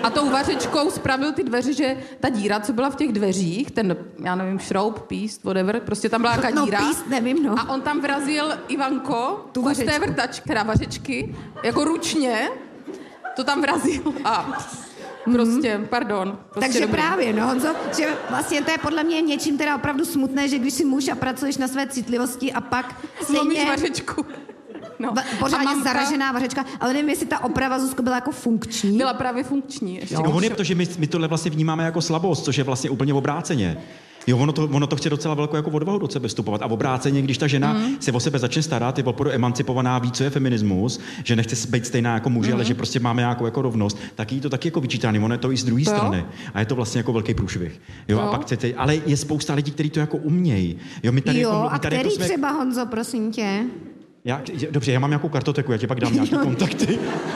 A tou vařečkou spravil ty dveře, že ta díra, co byla v těch dveřích, ten, já nevím, šroub, píst, whatever, prostě tam byla nějaká díra. No píst, nevím, no. A on tam vrazil, Ivanko, tu z té vrtačky, teda vařečky, jako ručně, to tam vrazil a prostě, pardon. Prostě takže dobrý. právě, no Honzo, že vlastně to je podle mě něčím teda opravdu smutné, že když jsi muž a pracuješ na své citlivosti a pak Zlomíš vařečku. No. Pořádně zaražená vařečka, ale nevím, jestli ta oprava, Zuzko, byla jako funkční. Byla právě funkční. Ještě. No, on je, protože my tohle vlastně vnímáme jako slabost, což je vlastně úplně obráceně. Jo, ono to chce docela velkou jako odvahu do sebe vstupovat. A obráceně, když ta žena se o sebe začne starat, je opravdu emancipovaná, ví, co je feminismus, že nechce být stejná jako muži, ale že prostě máme nějakou jako rovnost, tak jí to taky jako vyčítány. Ono je to i z druhé strany. A je to vlastně jako velký průšvih. Jo, a pak chcete, ale je spousta lidí, kteří to jako umějí. Jo, my tady jo, jako, my a tady který jako jsme... třeba, Honzo, prosím tě? Dobře, já mám nějakou kartoteku, já ti pak dám nějaké kontakty.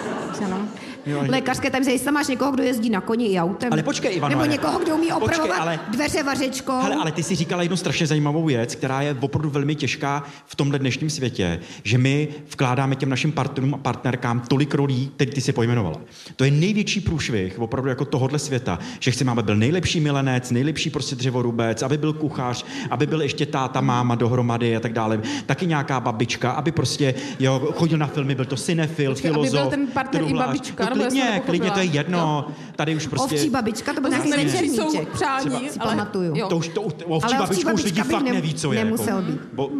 Lékařské, tam se jistě máš někoho, kdo jezdí na koni i autem. Ale počkej, Ivano. Nebo někoho, kdo umí opravovat dveře vařečkou. Ale ty si říkala jednu strašně zajímavou věc, která je opravdu velmi těžká v tomhle dnešním světě, že my vkládáme těm našim partnerům a partnerkám tolik rolí, který ty si pojmenovala. To je největší průšvih opravdu jako tohohle světa, že chceme, aby byl nejlepší milenec, nejlepší prostě dřevorubec, aby byl kuchař, aby byl ještě táta, máma dohromady a tak dále. Taky nějaká babička, aby prostě chodil na filmy, byl to cinefil, filozof. Aby byl ten partner i babička. Klidně, to je jedno. Tady už prostě... Ovčí babička, to byl nějaký večerníček. Přání, si pamatuju. Ovčí babičku už lidi fakt neví, co je. Nemusel být.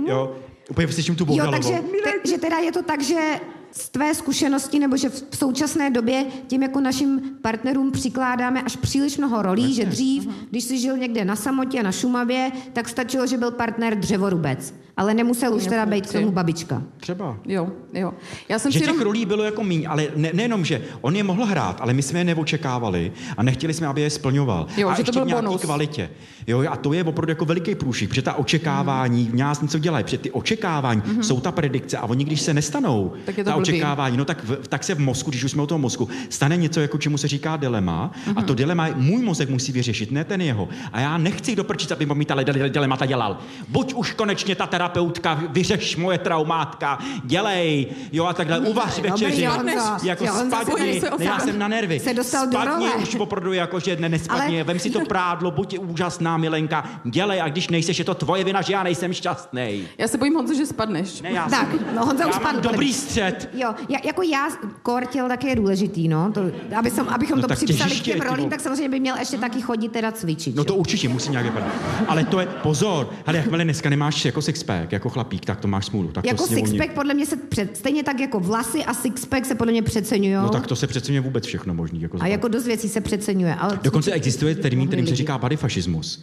Úplně slyším tu Bohdalovo. Takže teda je to tak, že z tvé zkušenosti, nebo že v současné době tím jako našim partnerům přikládáme až příliš mnoho rolí, že dřív, když jsi žil někde na samotě, na Šumavě, tak stačilo, že byl partner dřevorubec. Ale nemusel už teda být k tomu babička. Třeba. Jo. Já jsem že těch rolí bylo jako míň, ale nejenom, že on je mohl hrát, ale my jsme je neočekávali a nechtěli jsme, aby je splňoval. Jo, a že ještě to byl v nějaký bonus. kvalitě. Jo, a to je opravdu jako veliký průšvih, protože ta očekávání v nás něco dělají, protože ty očekávání jsou ta predikce a oni, když se nestanou, tak je to ta blbý. očekávání, no tak se v mozku, když už jsme u toho mozku, stane něco, jako čemu se říká dilema a to dilema můj mozek musí vyřešit, ne ten jeho. A já nechci doprčit, aby mi ta dilemata dělal. Buď už konečně ta terapeutka, vyřeš moje traumátka, dělej, jo a takhle, uvař večeři, jako spadni, já jsem na nervy. Spadni už opravdu jako, že nespadni, vem si to prádlo, buď úžasná milenka, dělej a když nejseš, je to tvoje vina, že já nejsem šťastnej. Já se bojím, Honzo, že spadneš. Ne, já Honza už mám dobrý střed. Jo, jako já, tělo taky je důležitý, no. To, abychom to připsali k těm rolím, tak samozřejmě by měl ještě taky chodit teda cvičit. No to určitě musí nějak vypadat. Ale to je, pozor, ale jakmile dneska nemáš jako sixpack, jako chlapík, tak to máš smůlu. Tak jako to sixpack podle mě se stejně tak jako vlasy a sixpack se podle mě přeceňujou. No tak to se přeceňuje vůbec všechno možný. Jako a jako dost věcí se přeceňuje. Ale dokonce existuje termín, kterým se říká bodyfašismus.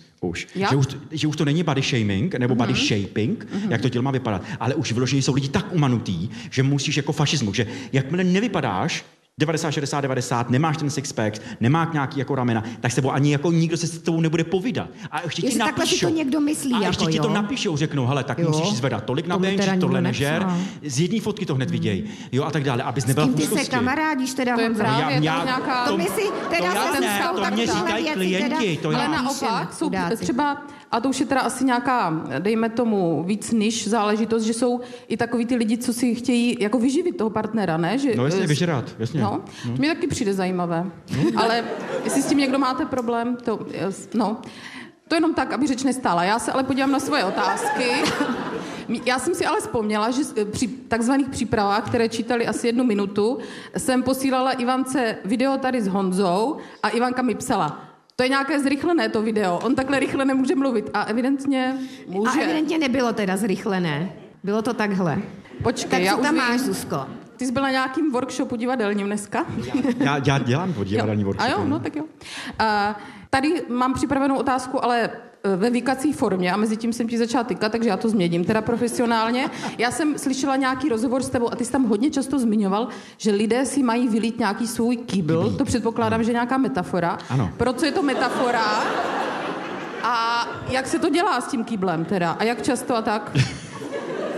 Že už to není body shaming, nebo body shaping, jak to tělo má vypadat, ale už vyloženě jsou lidi tak umanutý, že musíš jako fašismus, že jakmile nevypadáš 90, 60, 90, nemáš ten sixpack, nemáš nějaký jako ramena, tak se ani jako nikdo se s tebou nebude povídat. A ještě ti napíšou. Takhle si to někdo myslí. A ještě ti to napíšou, řeknou, hele, tak musíš zvedat tolik na bench, tohle nežer, z jedné fotky to hned viděj, jo a tak dále, abys nebyl v úzkosti. Ty se kamarádíš teda, to je Honza. právě nějaká... To my si teda to mě říkají klienti. Ale naopak jsou třeba, a to už je teda asi nějaká, dejme tomu, víc niž záležitost, že jsou i takový ty lidi, co si chtějí jako vyživit toho partnera, ne? Že, no jasně, vyžrat, jasně. No, to mi taky přijde zajímavé. Ale jestli s tím někdo máte problém, to jenom tak, aby řeč nestála. Já se ale podívám na svoje otázky. Já jsem si ale vzpomněla, že při takzvaných přípravách, které čítali asi 1 minutu, jsem posílala Ivance video tady s Honzou a Ivanka mi psala, to je nějaké zrychlené to video, on takhle rychle nemůže mluvit a evidentně může. A evidentně nebylo teda zrychlené, bylo to takhle. Počkej, tak já co tam máš, Zuzko? Ty jsi byla na nějakým workshopu divadelním dneska? Já dělám divadelní workshop. A jo, no tak jo. Tady mám připravenou otázku, ale ve vykací formě a mezi tím jsem ti začala tykat, takže já to změním teda profesionálně. Já jsem slyšela nějaký rozhovor s tebou a ty jsi tam hodně často zmiňoval, že lidé si mají vylít nějaký svůj kýbl. To předpokládám, že je nějaká metafora. Ano. Pro co je to metafora? A jak se to dělá s tím kýblem teda? A jak často a tak?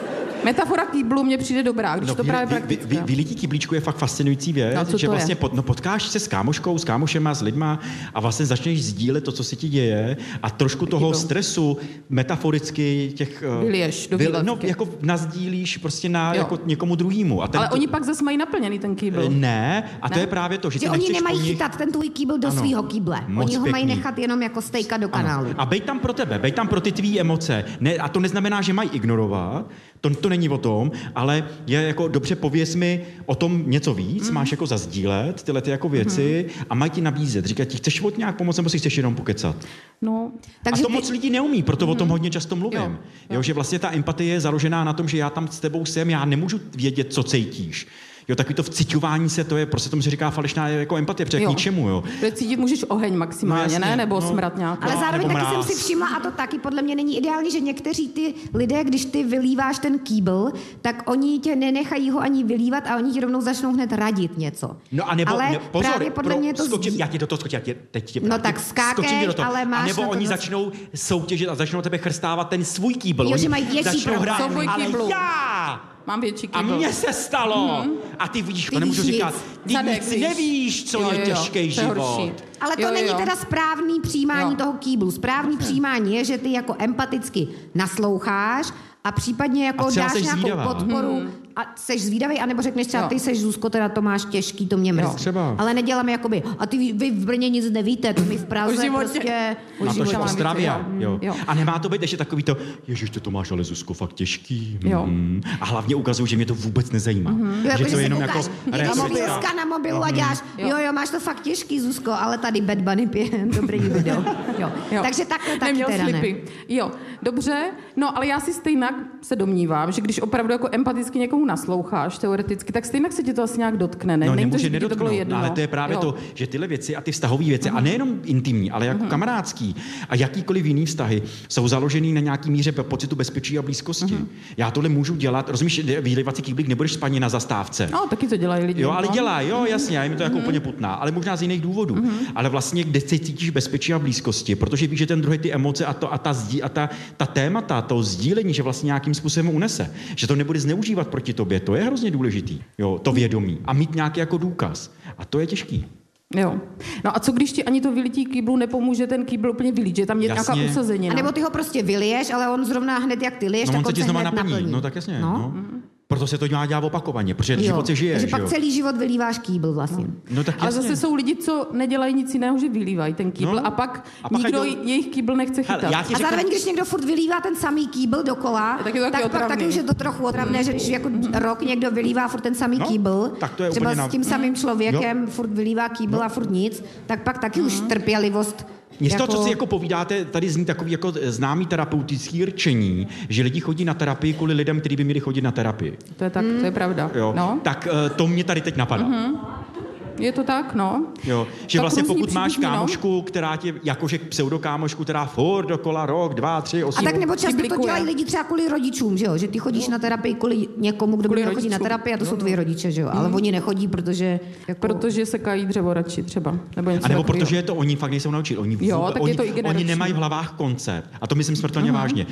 Metafora kýblu mně přijde dobrá, když to právě praktické. Vylití kýblíčku je fakt fascinující věc, No, že vlastně potkáš se s kámoškou, s kámošema, s lidma a vlastně začneš sdílet to, co se ti děje a trošku toho stresu metaforicky těch... Vyliješ do výletky. jako nazdílíš prostě jako někomu druhému. Ale oni pak zase mají naplněný ten kýbl. Ne, a to je právě to, že ty oni nemají chytat ten tvůj kýbl do svého kýble. Oni ho mají nechat jenom jako stejka do kanálu. A bej tam pro tebe, bej tam pro ty tvý emoce. Ne, a to neznamená, že mají ignorovat, to není o tom, ale je jako dobře pověz mi o tom něco víc, máš jako zazdílet tyhle ty jako věci a mají ti nabízet. Říkat ti, chceš od nějak pomoct, nebo si chceš jenom pokecat. No, takže a to moc lidí neumí, proto o tom hodně často mluvím. Jo, že vlastně ta empatie je založená na tom, že já tam s tebou jsem, já nemůžu vědět, co cítíš. Jo, takový to vciťování se, to je, prostě tomu se říká falešná jako empatie, protože k ničemu, jo. Cítit můžeš oheň maximálně, ne? Nebo smrad nějak. Ale zároveň taky jsem si všimla, a to taky podle mě není ideální, že někteří ty lidé, když ty vylíváš ten kýbl, tak oni tě nenechají ho ani vylívat a oni ti rovnou začnou hned radit něco. No a nebo, ale pozor, právě podle mě to já ti do toho skočím, teď tě no tak skákej, ale máš. A nebo oni začnou soutěžit a začnou tebe chrstávat ten svůj kýbl. Jo, že mají větší Mám větší kýbl. A mně se stalo. A ty vidíš, to nemůžu říkat. Ty nic nevíš, co je těžký život. Ale to není teda správný přijímání toho kýblu. Správný přijímání je, že ty jako empaticky nasloucháš a případně jako dáš nějakou podporu a seš zvídavý, anebo řekneš třeba, ty seš Zuzko, teda to máš těžký, to mě mrzí. Ale neděláme jakoby, a vy v Brně nic nevíte, to my v Praze prostě... Na to, že v Ostravě, jo. A nemá to být ještě takový to, ježiš, to máš ale Zuzko fakt těžký. A hlavně ukazuju, že mě to vůbec nezajímá. Že to je jenom jako mobilka na mobilu a děláš, jo, máš to fakt těžký, Zuzko, ale tady Bad Bunny pije dobrý video. Takže takhle taky teda ne. Jo, dobře, no ale já si stejně se domnívám, že když opravdu jako empaticky někomu nasloucháš teoreticky, tak stejně se ti to asi nějak dotkne, ne? No nemůže nedotknout, ale to je právě to, že tyhle věci a ty vztahové věci, a nejenom intimní, ale jako kamarádský a jakýkoliv jiný vztahy jsou založený na nějaký míře pocitu bezpečí a blízkosti. Já tohle můžu dělat, rozumíš, vylejvací kýblík nebudeš spaní na zastávce. No, taky to dělají lidi. Jo, ale dělají, jo, jasně, já mi to jako úplně putná, ale možná z jiných důvodů. Ale vlastně kde se cítíš bezpečí a blízkosti, protože víš, že ten druhý ty emoce a ta témata, to sdílení, že vlastně nějakým způsobem unese, že to nebude zneužívat proti tobě, to je hrozně důležitý, jo, to vědomí a mít nějaký jako důkaz. A to je těžký. Jo. No a co když ti ani to vylití kýblu nepomůže ten kýbl úplně vylít, že tam je nějaká usazenina. A nebo ty ho prostě vyliješ, ale on zrovna hned jak ty liješ, tak on se hned naplní. No tak jasně, no. Proto se to má dělat opakovaně, protože život se žije. Takže pak celý život vylíváš kýbl vlastně. No, tak ale zase jsou lidi, co nedělají nic jiného, že vylívají ten kýbl a pak nikdo jejich kýbl nechce chytat. A zároveň, když někdo furt vylívá ten samý kýbl dokola, tak pak taky už je to trochu otravné, že když jako rok někdo vylívá furt ten samý kýbl, třeba s tím samým člověkem furt vylívá kýbl a furt nic, tak pak taky už trpělivost. Mě z toho, co si jako povídáte, tady zní takový jako známý terapeutický rčení, že lidi chodí na terapii kvůli lidem, kteří by měli chodit na terapii. To je tak, to je pravda. Jo. No. Tak to mě tady teď napadá. Je to tak, no. Jo, že tak vlastně pokud máš kámošku, která tě, jakože pseudokámošku, která furt dokola rok, 2, 3, 8... A tak nebo často to dělají lidi třeba kvůli rodičům, že jo? Že ty chodíš na terapii kvůli někomu, kdo by chodí na terapii a to jsou tvoji rodiče, že jo? Ale oni nechodí, protože... Protože sekají dřevo radši třeba. A nebo protože je to oni fakt nejsou naučit. Oni nemají v hlavách koncept. A to myslím smrtelně vážně.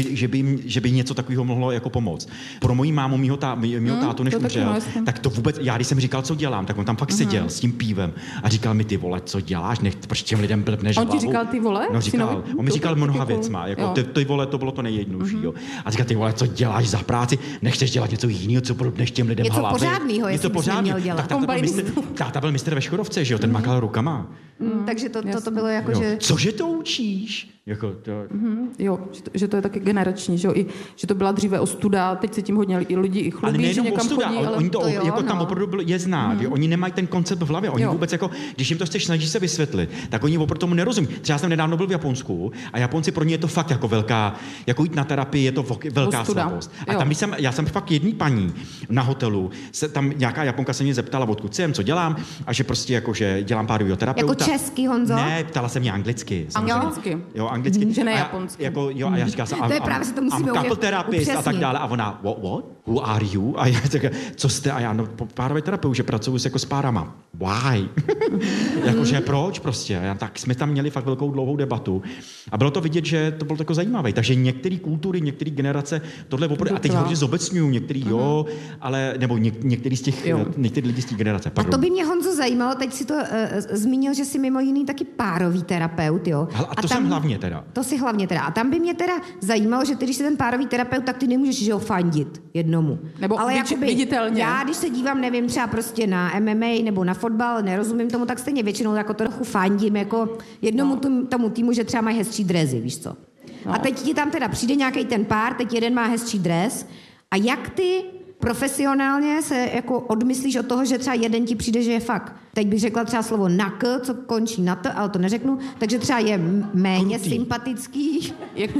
Že by něco takového mohlo jako pomoct. Pro moji mámu, mýho tátu, než umřel, tak to vůbec... Já když jsem říkal, co dělám, tak on tam fakt seděl s tím pívem a říkal mi, ty vole, co děláš, proč těm lidem blbneš hlavu. On ti říkal ty vole? No říkal, on mi říkal mnoha věcma, jako ty vole, to bylo to nejjednodušší, jo. A říkal, ty vole, co děláš za práci, nechceš dělat něco jiného, co blbneš těm lidem hlavu. Něco pořádného, jestli bys neměl dělat. Táta byl mistr ve Škodovce, že jo, ten makal rukama. Takže to bylo jako, že... Cože to učíš? Jako to... Jo, že to je taky generační, že jo, i, že to byla dříve ostuda, teď se tím hodně lidi i chlubí, že někam ostuda, chodí, ale... Oni to jako tam opravdu je znát, oni nemají ten koncept v hlavě, oni vůbec jako, když jim to chceš snažit se vysvětlit, tak oni opravdu tomu nerozumí. Třeba jsem nedávno byl v Japonsku a Japonci pro ně je to fakt jako velká, jako jít na terapii je to velká ostuda. slabost. A tam já jsem fakt jedný paní na hotelu, tam nějaká Japonka se mě zeptala, odkud jsem, co dělám, a že prostě jako, že dělám pár terapeuta. Jako česky, Honzo? Ne, ptala se mě anglicky. Anglicky. Jo, anglicky. Že ne a já, japonsky. jako, jo, a já říkám se, To je právě, se to musíme couple therapist a tak upřesnit. dále. A ona, what? Who are you? A já říkám, co jste? A já, no, párový terapeut, že pracuju jako s párama. Why? Jakože proč prostě? A já, tak jsme tam měli fakt velkou dlouhou debatu. A bylo to vidět, že to bylo tako zajímavé. Takže některé kultury, některé generace, tohle opravdu, a teď hodně zobecňuju, některý jo, ale, nebo některý z těch, některý lidi z té generace. A to by mě, Honzo, zajímalo, teď si to zmínil, že jsi mimo jiný taky párový terapeut, jo? A to jsem hlavně teda. To si hlavně teda. A tam by mě teda zajímalo, že ty, když jsi ten párový terapeut, tak ty nemůžeš, že ho, fandit jednomu. Nebo ale jakoby, viditelně. já, když se dívám, nevím, třeba prostě na MMA nebo na fotbal, nerozumím tomu, tak stejně většinou jako trochu fandím, jako jednomu tomu týmu, že třeba mají hezčí dresy, víš co. No. A teď ti tam teda přijde nějaký ten pár, teď jeden má hezčí dres a jak ty profesionálně se jako odmyslíš od toho, že třeba jeden ti přijde, že je fakt, teď bych řekla třeba slovo na k, co končí na t, ale to neřeknu, takže třeba je méně sympatický.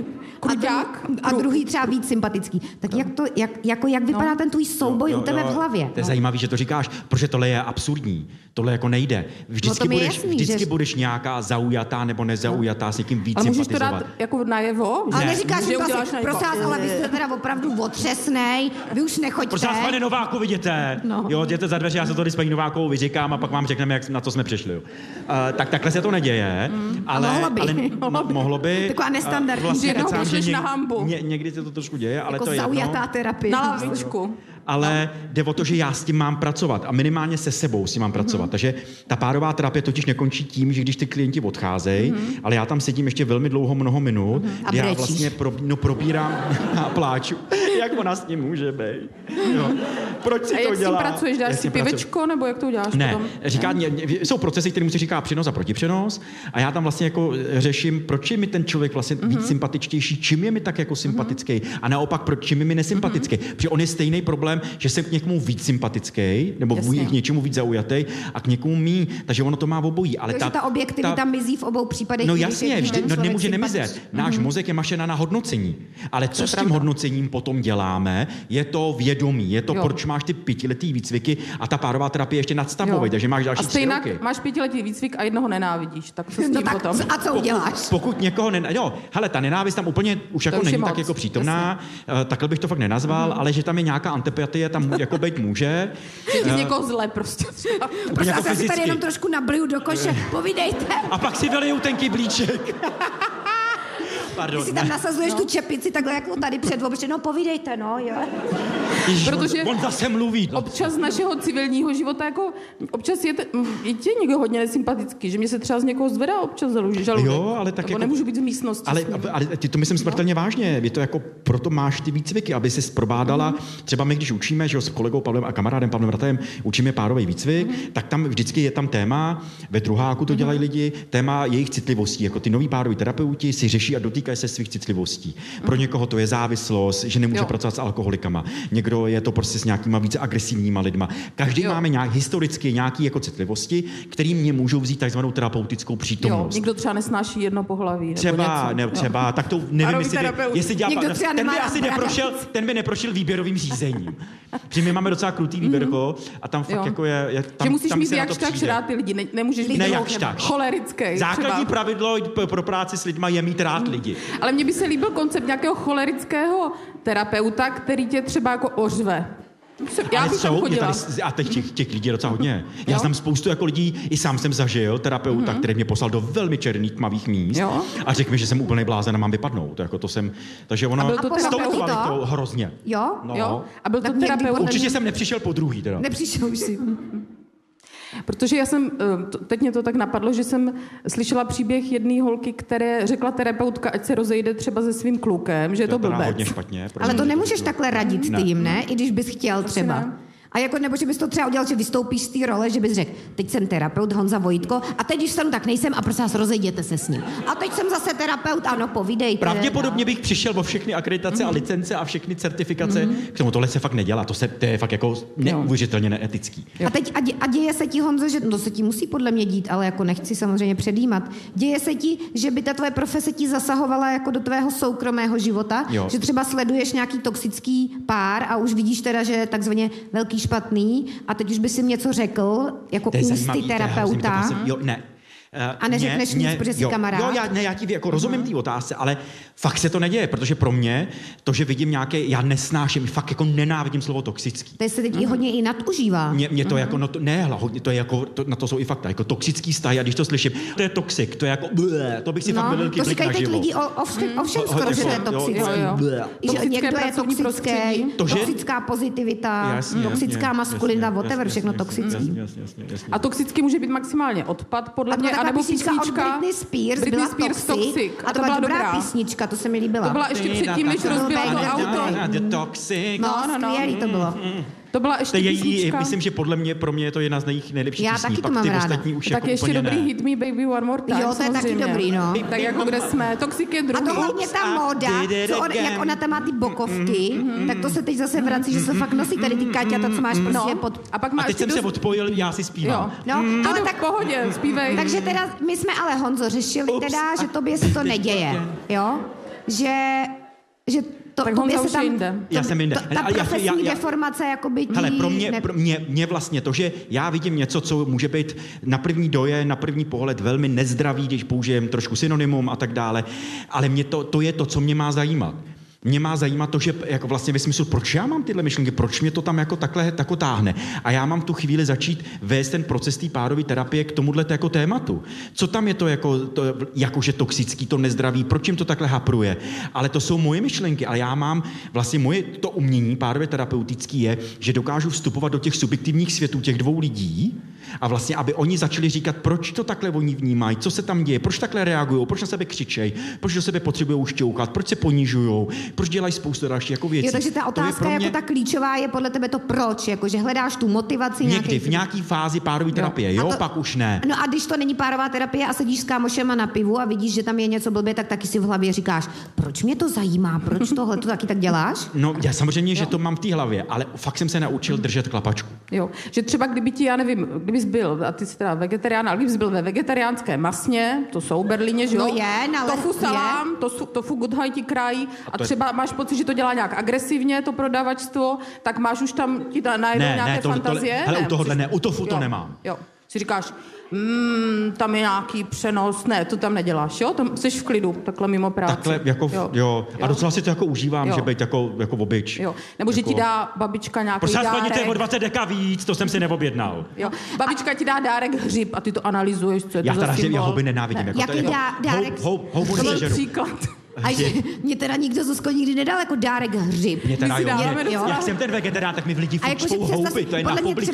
A druhý třeba víc sympatický. Tak jak vypadá ten tvůj souboj u tebe v hlavě? To je zajímavý, že to říkáš, protože tohle je absurdní. Tohle jako nejde. Vždycky budeš nějaká zaujatá nebo nezaujatá, s někým víc sympatizovat. Ale můžeš to dát jako najevo? Ale neříkáš, že to asi, prosím vás, ale vy jste teda opravdu otřesnej, vy už nechoďte. Prosím vás, pane Nováku, vidíte? No. Jo, jděte za dveře, já se to s paní Novákovou vyříkám a pak vám řekneme, jak, na co jsme přišli. Tak takhle se to neděje, ale mohlo by. Taková nestandardní. Vlastně pošleš na hambu. Někdy se to trošku děje, ale jako to je zaujatá terapie. Na lavičku. Ale jde o to, že já s tím mám pracovat a minimálně se sebou si mám pracovat. Takže ta párová terapie totiž nekončí tím, že když ty klienti odcházejí, ale já tam sedím ještě velmi dlouho, mnoho minut, kdy já vlastně probírám a pláču. Jak ona s tím může být? Jo. Proč si a to jak dělá? A jak s tím pracuješ? Dáš si pivečko, nebo jak to uděláš ne, potom? Jsou procesy, kterým se říká přenos a protipřenos a já tam vlastně jako řeším, proč je mi ten člověk vlastně víc sympatičtější, čím je mi tak jako sympatický a naopak, čím je mi nesympatický. Protože on je stejný problém, že jsem k někomu víc sympatický, nebo k něčemu víc zaujatý a k někomu míň, takže ono to má obojí. Ale ta objektivita mizí v obou případech. No jasně, nemůže nemizet. Náš mozek je mašena na hodnocení. Ale co s tím hodnocením potom děláme, je to vědomí, je to, proč máš ty 5letý výcviky a ta párová terapie ještě nadstavovej, takže máš další 3 roky. Máš 5letý výcvik a jednoho nenávidíš, tak co s tím potom? A co uděláš? Pokud někoho hele, ta nenávist tam úplně už jako není tak jako přítomná, takhle bych to fakt nenazval, ale že tam je nějaká antipatie, tam jako být může. Že ti někoho zle prostě třeba. Prostě já si tady jenom trošku nabliju do koše, povídejte. A pak si vyliju ten kyblíček. Pardon, ty si tam nasazuješ tu čepici takhle jako tady před občem, no povídejte, no jo. Ježiš, protože on zase mluví. Občas z našeho civilního života jako, občas je tě někdo hodně nesympatický, že mě se třeba z někoho zvedá občas žaludek. Jo, ale tak jako nemůžu být v místnosti. Ale ty to myslím smrtelně vážně. Je to jako, proto máš ty výcviky, aby si probádala. Třeba my, když učíme, že s kolegou Pavlem a kamarádem Pavlem Vratem učíme párový výcvik, tak tam vždycky je tam téma, ve druháku to dělají lidi, téma jejich citlivostí. Jako ty noví pároví terapeuti si řeší a dotýkají se svých citlivostí. Pro někoho to je závislost, že nemůže pracovat s alkoholikama. Někdo je to prostě s nějakýma více agresivníma lidma. Každý máme historicky nějaký jako citlivosti, kterým mě můžou vzít takzvanou terapeutickou přítomnost. Někdo třeba nesnáší jedno pohlaví. Třeba, tak to nevím, jestli dělá ten by neprošel výběrovým řízením. Protože my máme docela krutý výběrko a tam fakt jako je tam, že musíš tam mít jakž tak rád ty lidi, nemůžeš být cholerický. Základní pravidlo pro práci s lidma je mít rád lidi. Ale mně by se líbil koncept nějakého cholerického terapeuta, který tě třeba jako ořve. Já bych tam chodila. A těch lidí je docela hodně. Já znám spoustu jako lidí, i sám jsem zažil terapeuta, který mě poslal do velmi černých tmavých míst a řekl mi, že jsem úplný blázen a mám vypadnout. Takže ono stoutovali to hrozně. Jo? Jo? A byl to terapeut? Určitě jsem nepřišel po druhý. Teda. Nepřišel už si. Protože já jsem, teď mě to tak napadlo, že jsem slyšela příběh jedné holky, které řekla terapeutka, ať se rozejde třeba se svým klukem, že je to blbec. Hodně špatně. Ale to nemůžeš takhle radit ty jim, ne? I když bys chtěl třeba. A jako, nebo že bys to třeba udělal, že vystoupíš z té role, že bys řekl, teď jsem terapeut Honza Vojtko a teď, když jsem tak nejsem a prosím vás, rozejděte se s ním. A teď jsem zase terapeut, ano, povídejte. Pravděpodobně bych přišel o všechny akreditace a licence a všechny certifikace. K tomu tohle se fakt nedělá, to je fakt jako neuvěřitelně neetický. A teď a děje se ti, Honzo, že to se ti musí podle mě dít, ale jako nechci samozřejmě předjímat. Děje se ti, že by ta tvoje profese ti zasahovala jako do tvého soukromého života, že třeba sleduješ nějaký toxický pár a už vidíš teda, že je takzvaně velký špatný a teď už by si něco řekl jako ústy terapeuta. A neřekneš nic, protože jsi kamarád? Jo, já ti jako rozumím té otázce, ale fakt se to neděje, protože pro mě to, že vidím nějaké, já nesnáším, fakt jako nenávidím slovo toxický. To se teď i hodně i nadužívá. Mě to jako, hodně, to je jako, na to jsou i fakta, jako toxický vztah, a když to slyším, to je toxik, to je jako, to bych si fakt byl velký blik naživo. To říkají teď lidi o všem skoro, že to je toxický. Že někdo je toxický, toxická pozitivita, toxická maskulina, whatever, všechno toxický. A toxický může být maximálně odpad, podle mě, a nebo písnička od Britney Spears byla Toxic. A to byla dobrá písnička, to se mi líbila. To byla ještě předtím, než rozbila to auto. No, skvělý to bylo. To byla ještě písnička. Myslím, že pro mě je to jedna z nejlepších písní. písní. Já taky to mám ráda. Ostatní už tak jako ještě dobrý Hit Me Baby One More Time. Jo, to je taky dobrý, no. Tak jako kde jsme, Toxic je druhý. A to hlavně ta móda, jak ona tam má ty bokovky, tak to se teď zase vrací, že se fakt nosí tady ty Kaťata, co máš prostě pod... A teď jsem se odpojil, já si zpívám. No, ale tak v pohodě, zpívej. Takže teda, my jsme ale, Honzo, řešili teda, že tobě se to neděje, jo? Že to, tak tobě Honza se tam... jinde. Já jsem jinde. Ta profesní deformace jakoby hele, pro mě vlastně to, že já vidím něco, co může být na první doje, na první pohled velmi nezdravý, když použijem trošku synonymum a tak dále, ale mě to je to, co mě má zajímat. Mě má zajímat to, že jako vlastně ve smyslu, proč já mám tyhle myšlenky, proč mě to tam jako takhle jako táhne. A já mám tu chvíli začít vést ten proces té párové terapie k tomuhle jako tématu. Co tam je to jakože toxický, to nezdravý, proč jim to takhle hapruje. Ale to jsou moje myšlenky, ale já mám vlastně moje to umění párové terapeutický je, že dokážu vstupovat do těch subjektivních světů těch dvou lidí a vlastně, aby oni začali říkat, proč to takhle oni vnímají, co se tam děje, proč takhle reagují, proč na sebe křičejí, proč do sebe potřebují šťoukat, proč se ponižujou, proč dělají spoustu dalších jako věcí. Jo, takže ta otázka jako ta klíčová je podle tebe to proč, jako že hledáš tu motivaci někdy v nějaký fázi párové terapie, jo, pak už ne. No a když to není párová terapie a sedíš s kámošema na pivu a vidíš, že tam je něco blbě, tak taky si v hlavě říkáš, proč mě to zajímá, proč tohle to taky tak děláš? No, já samozřejmě, že to mám v té hlavě, ale fakt jsem se naučil držet klapačku. Jo, že třeba kdyby ti, já nevím, kdybys byl, a ty jsi teda vegetarián, ale kdybys byl ve vegetariánské masně, to jsou v Berlíně, že jo? No je, tofu salám, tofu Goodhaj ti krají a třeba máš pocit, že to dělá nějak agresivně, to prodavačstvo, tak máš už tam ti najednou nějaké fantazie? Hele, u tohohle ne, u tofu to nemám. Jo, si říkáš, tam je nějaký přenos, ne, to tam neděláš, jo? Tam jsi v klidu, takhle mimo práci. Takhle, jako, jo. A docela si to jako užívám, že být jako obyč. Jo. Nebo že ti dá babička nějaký dárek. Prosím, to je o 20 deka víc, to jsem si neobjednal. Jo. Babička ti dá dárek hřib a ty to analyzuješ, co je to já za symbol. Já houby nenávidím. Jako jaký dárek? Houbu to byl příklad. A mě teda nikdo Zuzko nikdy nedal jako dárek hřib. Mě teda já jsem ten vegetarián, tak mi v lidi furt čtou houby, to je na publik.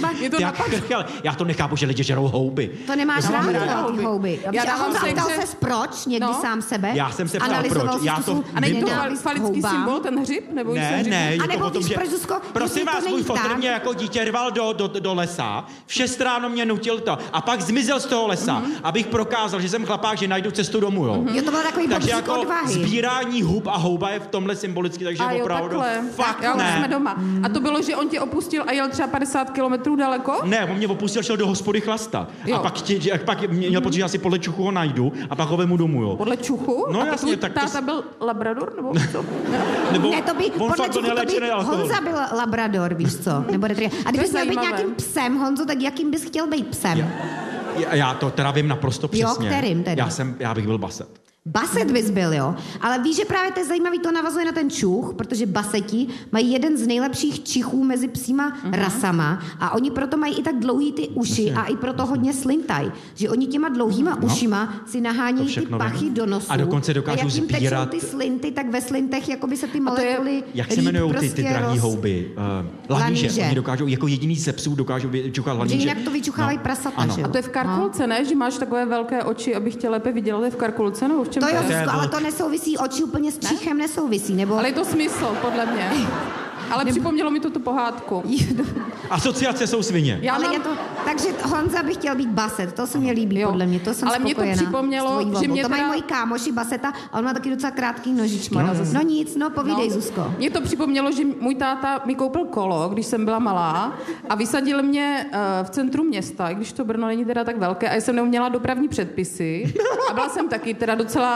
Já to nechápu, že lidi žerou houby. To nemáš rád ty houby. Ptal ses proč někdy sám sebe? Já jsem se ptal proč. A není to falický symbol, ten hřib? Ne, a nebo víš proč, Zuzko? Prosím vás, můj fotr mě jako dítě rval do lesa, v 6 ráno mě nutil to a pak zmizel z toho lesa, abych prokázal, že jsem chlapák, že najdu cestu domů, jo. Jo, to bylo takový pobřík odvahy. Sbírání hub a houba je v tomhle symbolicky, takže opravdu fakt jo, ne. Jsme doma. A to bylo, že on tě opustil a jel třeba 50 kilometrů daleko? Ne, on mě opustil, šel do hospody chlastat. A pak měl pocit, že asi podle čuchu ho najdu a pak ho vemu domů, jo. Podle čuchu? No a jasně, tak táta byl labrador, nebo co? Ne, to by podle čuchu Honza byl labrador, víš co? Nebo a kdybys měl být nějakým psem, Honzo, tak jakým bys chtěl být psem? Já to teda vím naprosto přesně. Jo, kterým tedy? Já bych byl Basset. Basset bys byl, jo. Ale víš, že právě to je zajímavý, to navazuje na ten čuch, protože baseti mají jeden z nejlepších čichů mezi psíma rasama a oni proto mají i tak dlouhý ty uši a i proto hodně slintaj. Že oni těma dlouhýma ušima si nahánějí ty pachy do nosu. A dokonce dokážou sbírat. Ty slinty, tak ve slintech jakoby se ty molekuly jak se jmenují ty drahý houby? Laníže. Oni dokážou, jako jediný ze psů dokážou vyčuchat laníže. Že jinak to vyčuchávají prasata, že jo? A to je v karkulce, ne? Že máš takové velké oči, abych tě lépe viděla, to je v karkulce, nebo v čem to jo, ale to nesouvisí, oči úplně s čichem nesouvisí, nebo... Ale je to smysl, podle mě. Ale připomnělo mi to tu pohádku. Asociace jsou svině. Takže Honza by chtěl být Basset, to se mě líbí, podle mě, to jsem ale spokojená. Ale mě to připomnělo, že mě to mají moji kámoši Basseta a on má taky docela krátký nožičky. No nic, povídej, Zuzko. Mě to připomnělo, že můj táta mi koupil kolo, když jsem byla malá a vysadil mě v centru města, i když to Brno není teda tak velké a já jsem neuměla dopravní předpisy a byla jsem taky teda docela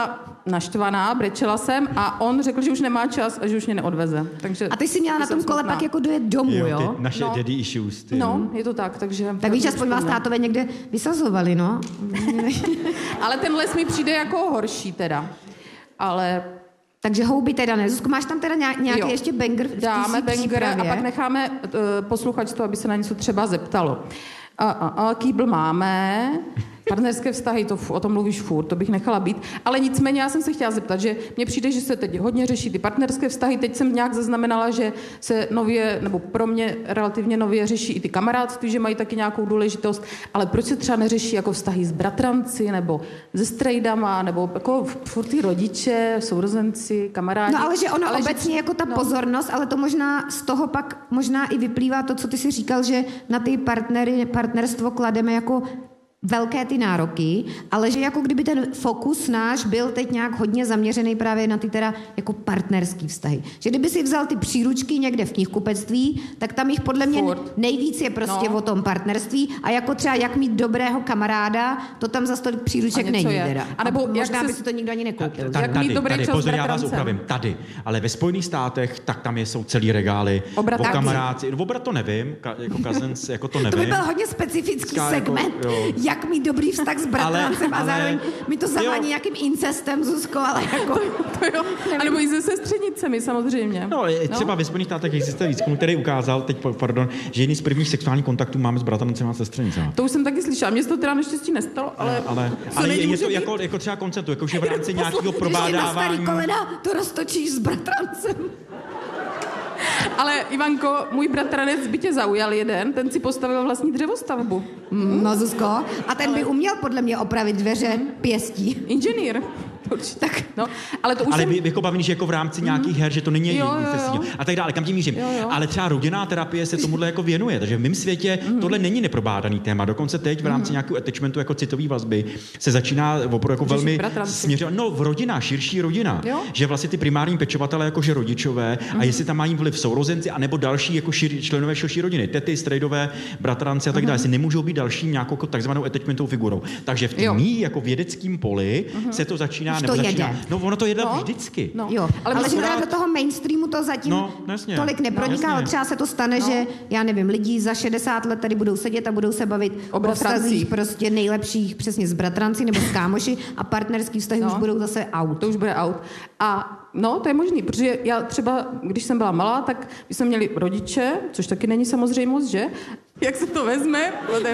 naštvaná, brečela jsem a on řekl, že už nemá čas a že už mě neodveze. Takže a ty jsi měla na tom kole pak jako dojet domů, jo? Naše daddy issues. No, je to tak, takže... Tak víš, aspoň vás tátové někde vysazovali, no. Ale ten les mi přijde jako horší teda. Ale... Takže houby teda ne. Zuzko, máš tam teda nějaký ještě banger? Dáme banger a pak necháme posluchačstvo, aby se na něco třeba zeptalo. Kýbl máme, partnerské vztahy, o tom mluvíš furt, to bych nechala být. Ale nicméně já jsem se chtěla zeptat, že mně přijde, že se teď hodně řeší ty partnerské vztahy. Teď jsem nějak zaznamenala, že se nově, nebo pro mě relativně nově řeší i ty kamarádství, že mají taky nějakou důležitost. Ale proč se třeba neřeší jako vztahy s bratranci, nebo se strejdama, nebo jako furt ty rodiče, sourozenci, kamarádi. No ale že ono obecně jako ta pozornost, ale to možná z toho pak možná i vyplývá to, co ty si říkal, že na ty partnerstvo klademe jako velké ty nároky, ale že jako kdyby ten fokus náš byl teď nějak hodně zaměřený právě na ty teda jako partnerský vztahy. Že kdyby si vzal ty příručky někde v knihkupectví, tak tam jich podle mě nejvíc je prostě o tom partnerství a jako třeba jak mít dobrého kamaráda, to tam za tolik příruček není teda. A nebo možná by si to nikdo ani nekoupil. Tady, pozor, já vás opravím, tady. Ale ve Spojených státech, tak tam jsou celý regály o kamaráci. O brat to nevím, jako cousins, jako to nevím. To by byl hodně specifický segment. Jak mít dobrý vztah s bratrancem a zároveň mi to zavání nějakým incestem, Zuzko, ale jako... to jo. A nebo i se sestřenicemi, samozřejmě. No, třeba ve Spojených státech existuje výzkum, který ukázal, že jedný z prvních sexuálních kontaktů máme s bratrancem a sestřenicemi. To už jsem taky slyšela. Mně se to teda naštěstí nestalo, ale je to jako třeba konceptu, jakože v rámci nějakého probádávání... Když na starý kolena to roztočíš s bratrancem. Ale Ivanko, můj bratranec by tě zaujal jeden, ten si postavil vlastní dřevostavbu. No Zuzko, a ten by uměl podle mě opravit dveře pěstí. Inženýr. Tak, no, ale to už ale vy jako bavíš jako v rámci nějakých her, že to není a tak dále, kam tím mířím. Ale třeba rodinná terapie se tomuhle jako věnuje, takže v mém světě tohle není neprobádaný téma. Dokonce teď v rámci nějakého attachmentu jako citový vazby se začíná opravdu jako velmi směřovat. No, v rodina, širší rodina, že vlastně ty primární pečovatelé jakože rodičové a jestli tam mají vliv sourozenci anebo další jako členové širší rodiny, tety, strejdové, bratranci a tak dále, si nemůžou být dalším nějakou takzvanou attachmentovou figurou. Takže v tom jako vědeckém poli se to začíná. To jede. No, ono to jede vždycky. No. Jo, ale že teda do toho mainstreamu to zatím tolik neproniká, ale třeba se to stane, že, já nevím, lidi za 60 let tady budou sedět a budou se bavit o vztazích prostě nejlepších přesně s bratranci nebo s kámoši a partnerský vztahy už budou zase out. To už bude out. A no, to je možný, protože já třeba, když jsem byla malá, tak jsme měli rodiče, což taky není samozřejmost, že? Jak se to vezme?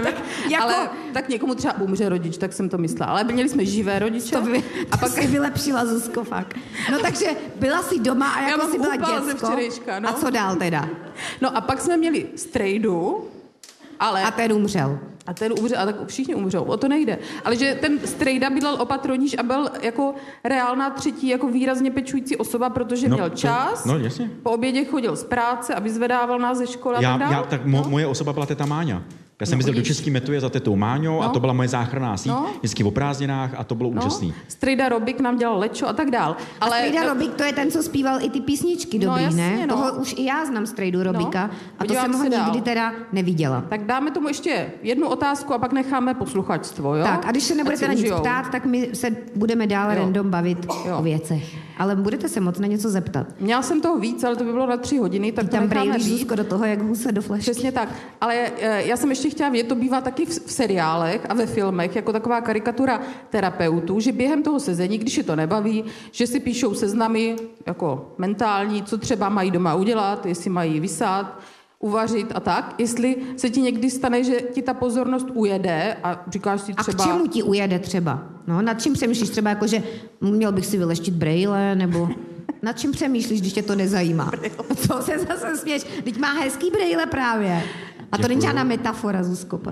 Ale tak někomu třeba umře rodič, tak jsem to myslela. Ale měli jsme živé rodiče. A pak si vylepšila, Zuzko, fakt. No takže byla jsi doma a jako si byla děcko. Včerejška, no. A co dál teda? No a pak jsme měli strejdu, ale... A ten umřel. A ten umře, a tak všichni umřou, o to nejde. Ale že ten strejda bydlel opatroníž a byl jako reálná třetí, jako výrazně pečující osoba, protože měl čas. No, jasně. Po obědě chodil z práce a vyzvedával nás ze školy a tak dále. Moje osoba byla teta Máňa. Já jsem jezdil do Český metuje za tetou Máňou a to byla moje záchranná síť, vždycky o prázdninách a to bylo úžasný. Strejda Robik nám dělal lečo a tak dál. Ale Strejda Robik, to je ten, co zpíval i ty písničky dobrý, jasně, ne? Toho už i já znám Strejdu Robika a to jsem ho nikdy teda neviděla. Tak dáme tomu ještě jednu otázku a pak necháme posluchačstvo, jo? Tak a když se nebudete na nic ptát, tak my se budeme dál random bavit o věcech. Ale budete se moc na něco zeptat. Měla jsem toho víc, ale to by bylo na 3 hodiny, tak tam brejlíš, Zuzko, do toho, jak husa do flešky. Přesně tak. Ale já jsem ještě chtěla vědět, to bývá taky v seriálech a ve filmech, jako taková karikatura terapeutů, že během toho sezení, když je to nebaví, že si píšou seznamy jako mentální, co třeba mají doma udělat, jestli mají vysát, uvařit a tak. Jestli se ti někdy stane, že ti ta pozornost ujede a říkáš si třeba... A k čemu ti ujede třeba? No, nad čím přemýšlíš třeba jako, že měl bych si vyleštit brejle, nebo... Nad čím přemýšlíš, když tě to nezajímá? Co se zase směš? Teď má hezký brejle právě. A to není žádná metafora, Zuzko.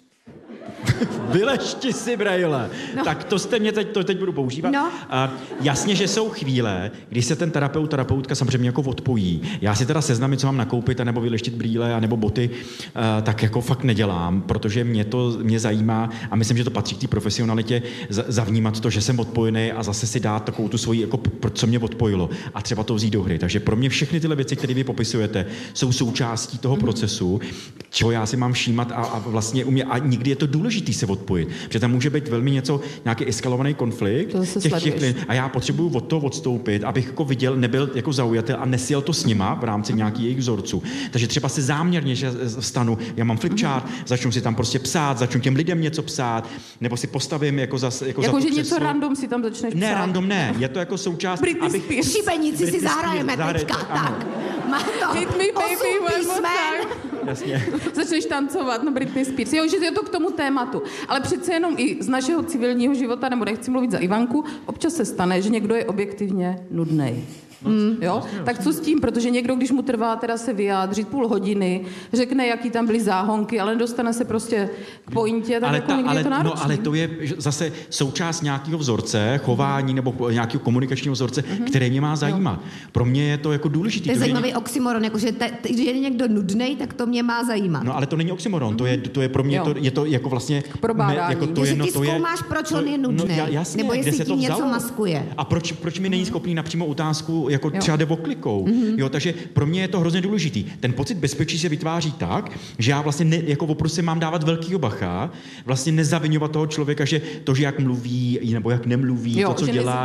Vylešti si brejle. No. Tak to jste mě teď budu používat. No. Jasně, že jsou chvíle, když se ten terapeutka samozřejmě jako odpojí. Já si teda seznamy, co mám nakoupit, anebo vyleštit brýle, anebo boty, tak jako fakt nedělám, protože mě zajímá a myslím, že to patří k té profesionalitě zavnímat to, že jsem odpojený a zase si dát takovou tu svoji, jako co mě odpojilo a třeba to vzít do hry. Takže pro mě všechny tyhle věci, které vy popisujete, jsou součástí toho procesu, čeho já si mám všímat a vlastně u mě a nikdy je to důležité. důležitý se odpojit, protože tam může být velmi nějaký eskalovaný konflikt. A já potřebuju od toho odstoupit, abych jako viděl, nebyl jako zaujatel a nesjel to s nima v rámci nějakých jejich vzorců. Takže třeba se záměrně, že vstanu, já mám flipchart, začnu si tam prostě psát, začnu těm lidem něco psát, nebo si postavím jako za že něco random si tam začneš psát. Ne, random ne, je to jako součást... Šibenici si zahrajeme teďka, tak. Má to Hit me, baby, one more time. Jasně. Začneš tancovat na Britney Spears. Jo, že je to k tomu tématu. Ale přece jenom i z našeho civilního života, nebo nechci mluvit za Ivanku, občas se stane, že někdo je objektivně nudnej. Jo? Tak co s tím? Protože někdo, když mu trvá teda se vyjádřit půl hodiny, řekne, jaký tam byly záhonky, ale dostane se prostě k pointě, tak jako někdy je to náročný. No, ale to je zase součást nějakého vzorce, chování nebo nějakého komunikačního vzorce, který mě má zajímat. Pro mě je to jako důležitý. To je zajímavý oxymoron, jakože že je někdo nudnej, tak to mě má zajímat. No, ale to není oxymoron, to je pro mě, je to jako vlastně... Jako ty zkoumáš, proč on je nudnej, nebo jestli tím něco maskuje. A proč mi není schopný napřímo otázku jako třeba jde oklikou. Jo, takže pro mě je to hrozně důležitý. Ten pocit bezpečí se vytváří tak, že já vlastně jako opravdu si mám dávat velkýho bacha, vlastně nezaviňovat toho člověka, že to, že jak mluví, nebo jak nemluví, to, co dělá,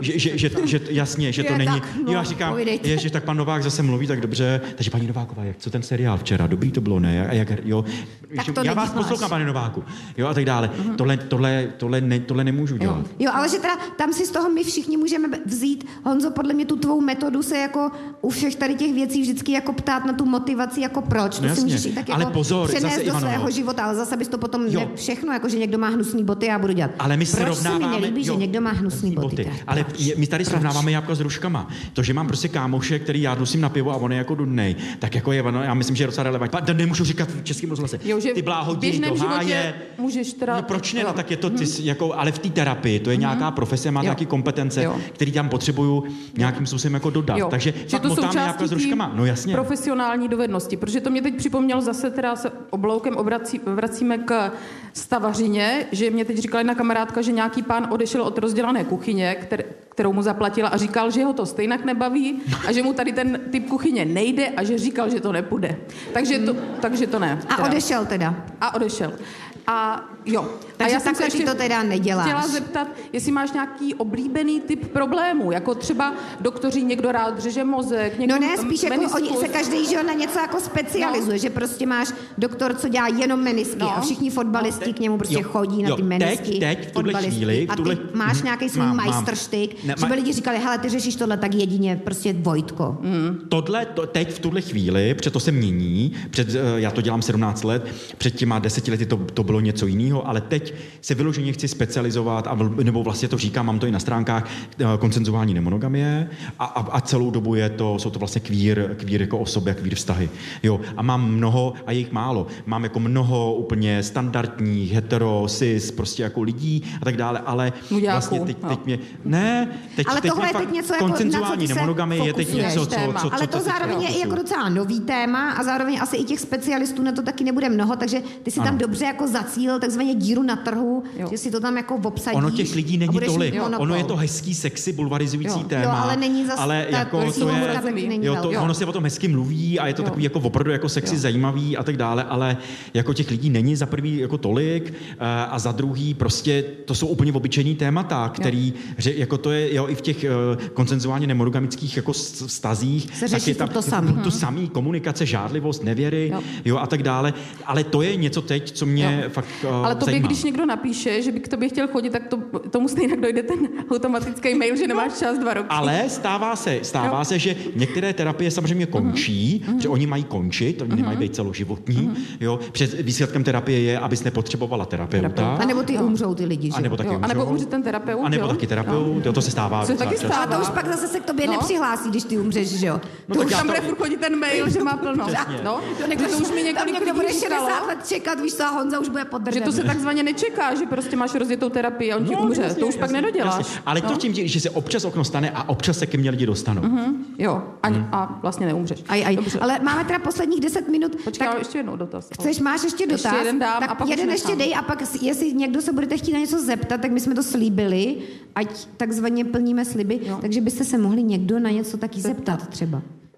že to není. Jo, já říkám, že tak pan Novák zase mluví tak dobře, takže paní Nováková, co ten seriál včera, dobrý to bylo, ne? A jak, jo, já vás poslouchám, pane Nováku. Jo, a tak dále. Tohle nemůžu dělat. Jo, ale že teda tam si z toho my všichni můžeme vzít, Honzo, podle mě tu tvou metodu se jako u všech tady těch věcí vždycky jako ptát na tu motivaci, jako proč. To si můžeš i tak jako přenést do svého života, ale zase bys to potom ne všechno, jako že někdo má hnusný boty, já budu dělat. Ale my proč se mi nelíbí, že někdo má hnusný boty? Ale my tady srovnáváme jablka s hruškama. To, že mám prostě kámoše, který já nosím na pivo a on je jako dudnej, tak jako je, já myslím, že je docela relevantní. Nemůžu říkat v českém rozhlase. Ty bláho, děj do háje. Můžeš teda... No proč ne? No, tak je to jako, ale v té terapii, to je nějaká profese, má nějaké kompetence, které tam potřebuju nějakým způsobem jako dodat. Takže že to součástí s ruškama. No jasně. Profesionální dovednosti, protože to mě teď připomnělo zase, teda se obloukem vracíme k stavařině, že mě teď říkala jedna kamarádka, že nějaký pán odešel od rozdělané kuchyně, kterou mu zaplatila a říkal, že ho to stejnak nebaví a že mu tady ten typ kuchyně nejde a že říkal, že to nepůjde. Takže to ne. A odešel teda. A jo. Takže já jsem se ještě to teda neděláš. Chtěla zeptat, jestli máš nějaký oblíbený typ problémů, jako třeba doktoři někdo rád řeže mozek, někdo spíš jako oni se každý, že na něco jako specializuje, že prostě máš doktor, co dělá jenom menisky a všichni fotbalisti k němu prostě chodí na ty menisky. Teď v tuhle chvíli. A ty máš nějaký svůj majstrštyk, že by lidi říkali, hele, ty řešíš tohle tak jedině prostě Vojtko. Teď v tuhle chvíli, protože to se mění, já to dělám 17 let, před těma 10 lety to bylo něco jiného, ale teď se vyloženě chci specializovat, nebo vlastně to říkám, mám to i na stránkách, konsenzuální nemonogamie a celou dobu jsou to vlastně queer jako osoby a queer vztahy. Jo, a mám mnoho, a je jich málo, mám jako mnoho úplně standardních, hetero, cis, prostě jako lidí a tak dále, ale vlastně teď mě, ale tohle je teď něco jako, konsenzuální nemonogamie je teď něco, co ale to zároveň je i jako docela nový téma a zároveň asi i těch specialistů na to taky nebude mnoho, takže ty si tam dobře jako zacílil takzvaně díru na trhu, že si to tam jako obsadíš. Ono těch lidí není tolik. Ono je to hezký, sexy, bulvarizující téma. Jo, ale není zase ale jako ono se o tom hezky mluví a je to takový jako opravdu jako sexy, zajímavý a tak dále, ale jako těch lidí není za prvý jako tolik a za druhý prostě to jsou úplně obyčejný témata, který jako to je i v těch konsenzuálně nemonogamických jako vztazích. Se řeší tam to samý komunikace, žádlivost, nevěry, a tak dále, ale to je něco teď, co mě fakt ale tobě, zajímá. Když někdo napíše, že by k tobě chtěl chodit, tak tomu stejně dojde ten automatický mail, že nemáš čas 2 roky. Ale stává se, že některé terapie samozřejmě končí, že oni mají končit, oni nemají být celoživotní. Jo. Před výsledkem terapie je, abys nepotřebovala terapeuta. A nebo ty umřou ty lidi, že? A nebo taky umřou. A nebo umře ten terapeut. A nebo taky terapeut, to se stává. A to už pak zase se k tobě nepřihlásí, když ty umřeš, že jo? To už tam bude furt chodit ten mail, že má plno. To už mi několik lidí bude 60 let čekat, víš co, a Honza už bude podržený. Že to se takzvaně nečeká, že prostě máš rozjetou terapii a on ti umře. To už pak nedoděláš. Jasně. Ale to tím, že se občas okno stane a občas se ke mně lidi dostanou. Jo, a vlastně neumřeš. Ale máme teda posledních 10 minut. Počkej, mám ještě jednou dotaz. Máš ještě dotaz? Ještě jeden dám tak a pak jeden ještě dej a pak, jestli někdo se budete chtít na něco zeptat, tak my jsme to slíbili, ať takzvaně plníme sliby, takže byste se mohli někdo na něco taky zeptat třeba.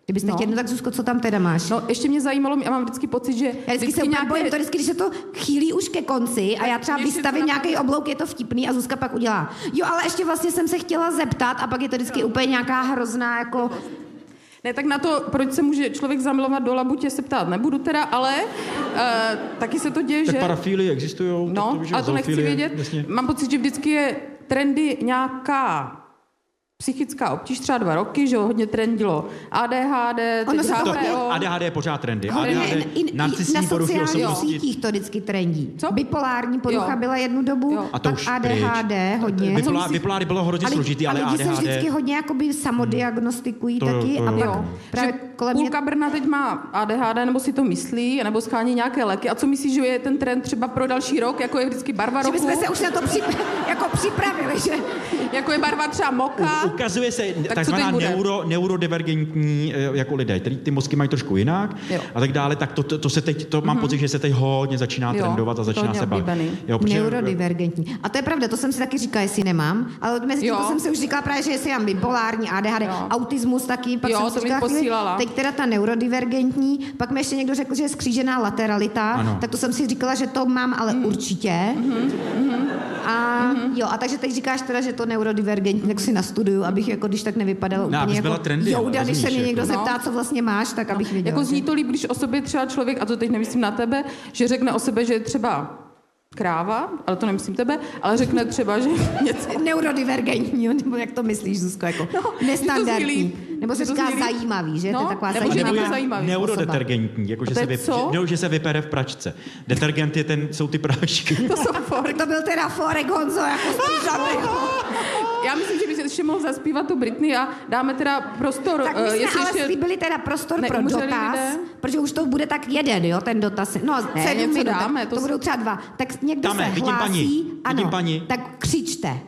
Kdybyste chtěli, tak Zuzko, co tam teda máš? No, ještě mě zajímalo, já mám vždycky pocit, že... Já vždycky se bojím to, když se to chýlí už ke konci a já třeba vystavím nějaký oblouk, je to vtipný a Zuzka pak udělá. Jo, ale ještě vlastně jsem se chtěla zeptat a pak je to vždycky úplně nějaká hrozná jako... Ne, tak na to, proč se může člověk zamilovat do labutě, se ptát nebudu teda, ale taky se to děje, tak že... parafílie existujou. No, ale to nechci vědět. Jasně. Mám pocit, že vždycky je trendy nějaká psychická obtíž, třeba 2 roky, že jo, hodně trendilo ADHD, ADHD je pořád trendy. Na sociálních sítích to vždycky trendí. Co? Bipolární porucha byla jednu dobu, a to už ADHD hodně. Bipoláry bylo hrozně složitý, ale lidi ADHD... se vždycky hodně jakoby samodiagnostikují taky. A pak právě půlka Brna teď má ADHD, nebo si to myslí, nebo schání nějaké léky. A co myslíš, že je ten trend třeba pro další rok, jako je vždycky barva roku? Že bychom se už na to připravili, že... Jako je barva třeba moka. Ukazuje se takzvaná neurodivergentní jako lidé, který ty mozky mají trošku jinak a tak dále, tak to se teď, mám pocit, že se teď hodně začíná trendovat a začíná se bavit. Neurodivergentní. A to je pravda, to jsem si taky říkala, jestli nemám, ale mezi tím jsem si už říkala právě, že jestli mám bipolární, ADHD, autismus taky, pak jsem si říkala, teď teda ta neurodivergentní, pak mi ještě někdo řekl, že je skřížená lateralita, tak to jsem si říkala, že to mám, ale určitě. A takže teď říkáš teda, že to neurodivergentní, tak si nastuduju, abych jako když tak nevypadala úplně jako jouda, když se mě někdo zeptá, co vlastně máš, tak abych věděla. Jako zní to líp, když o sobě třeba člověk, a to teď nemyslím na tebe, že řekne o sobě, že je třeba kráva, ale to nemyslím tebe, ale řekne třeba, že něco... Neurodivergentní, nebo jak to myslíš, Zuzko, jako nestandardní. Nebo se říká zajímavý, že? To je taková zajímavá neurodetergentní, jako že se vypere v pračce. Detergent jsou ty prášky. To byl teda Forek Honzo, jako spíš Já myslím, že by se ještě mohl zaspívat tu Britney a dáme teda prostor. Tak my jsme ale slíbili teda prostor pro dotaz, protože už to bude tak jeden, jo, ten dotaz. No, 7 minut, dáme, to budou třeba 2. Tak někdo se hlásí, ano, tak křičte.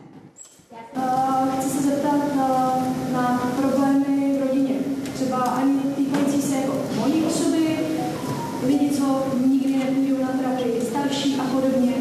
Chci se zeptat na problémy v rodině. Třeba ani týkající se jako mojí osoby, lidi, co nikdy nepůjdou na terapii, starší a podobně.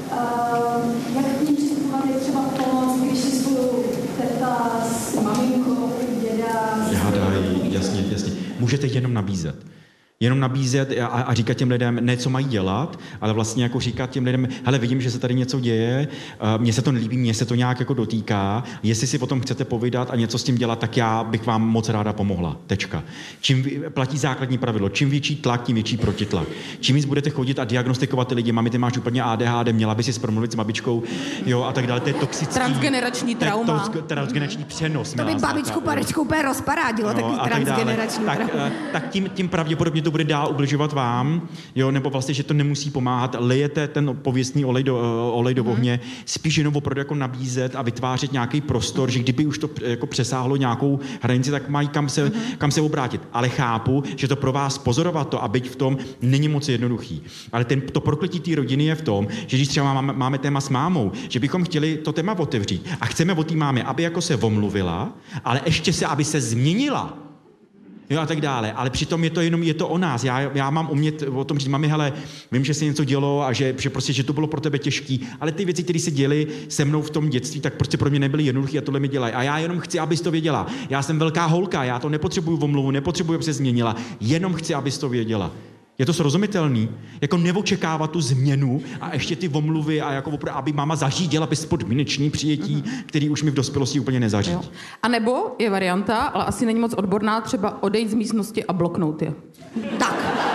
Jak k ním přistupovat, je třeba pomoc, když si spolu teta s maminkou, děda... Jasně. Můžete jenom nabízet. Jenom nabízet a říkat těm lidem, ne co mají dělat, ale vlastně jako říkat těm lidem, hele, vidím, že se tady něco děje, mně se to nelíbí, mně se to nějak jako dotýká, jestli si o tom chcete povídat a něco s tím dělat, tak já bych vám moc ráda pomohla. Tečka. Platí základní pravidlo, čím větší tlak, tím větší protitlak. Čím víc budete chodit a diagnostikovat ty lidi, mami, ty máš úplně ADHD, měla by si promluvit s babičkou, jo, a tak dále, to je toxický. Transgenerační trauma. Transgenerační přenos. To by babičku Parečku úplně rozparádilo, takový transgenerační trauma. Tak tím pravděpodobně to bude dál ubližovat vám, jo, nebo vlastně, že to nemusí pomáhat, lijete ten pověstný olej do ohně, spíš jenom opravdu jako nabízet a vytvářet nějaký prostor, že kdyby už to jako přesáhlo nějakou hranici, tak mají kam se obrátit. Ale chápu, že to pro vás pozorovat to a být v tom není moc jednoduchý. Ale to prokletí té rodiny je v tom, že když třeba máme téma s mámou, že bychom chtěli to téma otevřít a chceme od té mámě, aby jako se omluvila, ale ještě aby se změnila. Jo a tak dále, ale přitom je to o nás. Já mám umět o tom říct, mami, hele, vím, že se něco dělo a že to bylo pro tebe těžký, ale ty věci, které se děly se mnou v tom dětství, tak prostě pro mě nebyly jednoduché a tohle mi dělají. A já jenom chci, abys to věděla. Já jsem velká holka, já to nepotřebuju omluvu, nepotřebuju, aby se změnila. Jenom chci, abys to věděla. Je to srozumitelný? Jako neočekávat tu změnu a ještě ty omluvy a jako aby máma zařídila bezpodmínečný přijetí, který už mi v dospělosti úplně nezařídí. Jo. A nebo je varianta, ale asi není moc odborná, třeba odejít z místnosti a bloknout je. Tak.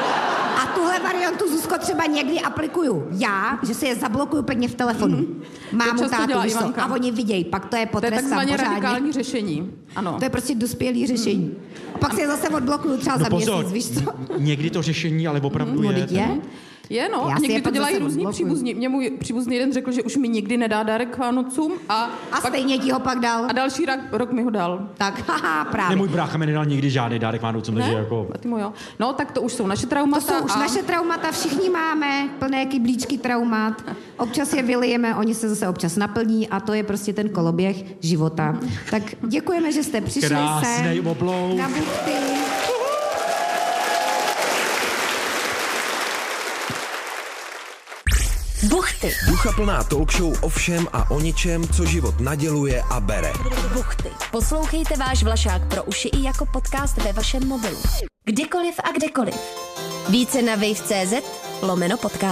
A tuhle variantu, Zuzko, třeba někdy aplikuju já, že si je zablokuju pěkně v telefonu. Mámu, tátu, a oni vidějí, pak to je potrestám pořádně. To je takzvaně radikální řešení. Ano. To je prostě dospělý řešení. A pak si je zase odblokuju třeba za měsíc, víš co? Někdy to řešení, ale opravdu je. Je, no, někdy to dělají různí příbuzní. Mě můj příbuzný jeden řekl, že už mi nikdy nedá dárek k Vánocům a stejně ti ho pak dal. A další rok mi ho dal. Tak, haha, právě. Můj brácha mi nedal nikdy žádný dárek k Vánocům, takže jako... Jo. No, tak to už jsou naše traumata. To jsou už naše traumata, všichni máme plné kyblíčky traumat. Občas je vylijeme, oni se zase občas naplní a to je prostě ten koloběh života. Tak děkujeme, že jste přišli sem na Buchty. Buchty. Duchaplná talk show o všem a o ničem, co život naděluje a bere. Buchty. Poslouchejte váš Vlašák pro uši i jako podcast ve vašem mobilu. Kdykoliv a kdekoliv. Více na wave.cz/podcast.